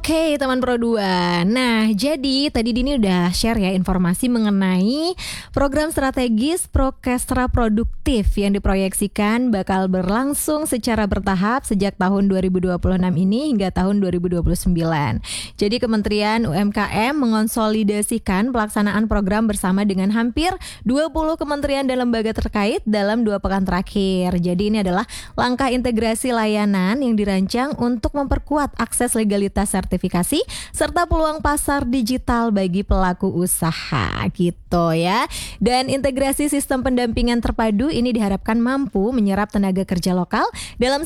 Oke, teman Pro 2. Nah, jadi tadi Dini udah share ya informasi mengenai program strategis Prokestra Produktif yang diproyeksikan bakal berlangsung secara bertahap sejak tahun 2026 ini hingga tahun 2029. Jadi Kementerian UMKM mengonsolidasikan pelaksanaan program bersama dengan hampir 20 kementerian dan lembaga terkait dalam 2 pekan terakhir. Jadi ini adalah langkah integrasi layanan yang dirancang untuk memperkuat akses legalitas sertifikasi serta peluang pasar digital bagi pelaku usaha gitu ya. Dan integrasi sistem pendampingan terpadu ini diharapkan mampu menyerap tenaga kerja lokal dalam